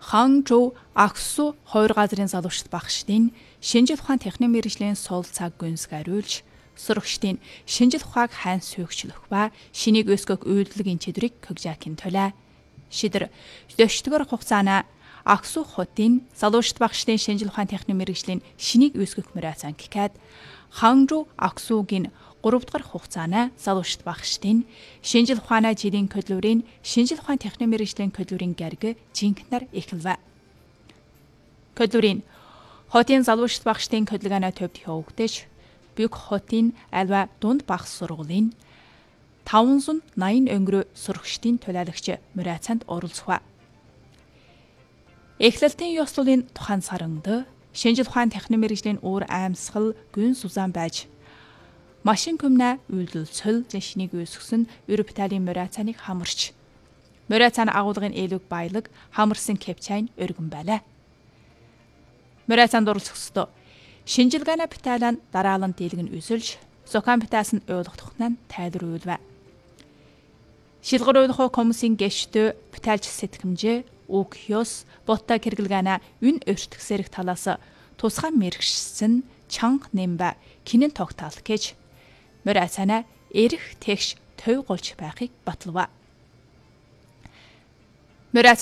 Ханчжоу Аксу хоёр газрын залуучууд багшдын шинжил ухаан техник мэргэжлийн сул цаг гүнзг ариулж, сурагчдын шинжил ухааг хайн сүйгчлөх ба шинийг өсгөх үйлдэлгийн чидрийг Кёжакийн төлөө. Шидэр дөштгөр хугацаана Аксу хотын залуучууд багшдын шинжил ухаан техник мэргэжлийн шинийг өсгөх мөрөөцөн гэхэд Ханчжоу Аксугийн 3 дугаар хугацаана залуучууд багшдын шинжил ухааны жилийн хөдөлмөрийн шинжил ухаан техник мэргэжлийн хөдөлмөрийн гэрэг жинхэнээр эхэлвэ. Хөдөлмөрийн хотын залуучууд багшдын хөдөлгөөний төвд хөвгдөж, Бюк хотын альва дунд багш сургуулийн 580 өнгөрөө сурагчдын төлөөлөгч мөрөөцөнд оролцох. Эхлэлтийн ёслолын тухайн саранд шинжил ухаан техник мэргэжлийн өөр аймсгал гүн сузаан байж машин көмнө үйлдэлцэл шинийг өсгсөн Европиталийн мөрөөцөнийг хамарч мөрөөцөний агуулгын элэг баялаг хамарсан кепчайн өргөн байлаа. Мөрөөцөнд оролцохсод шинжилгээний Питалан дараалан дийлгэн өсөлж зохион битаас нь ойлгохдох нь тайлбарлуулва. Шилгэрүүлэх комиссийн гишүүд Питалж сэтгэмжээ Укёс ботта хэрэглэгэна үн өртгсэрэг талаас тусгай мэрэгчсэн чанга нэмбэ кинэн тогтоол гэж мөрөөцөний эрх тэгш төв голж байхыг баталва.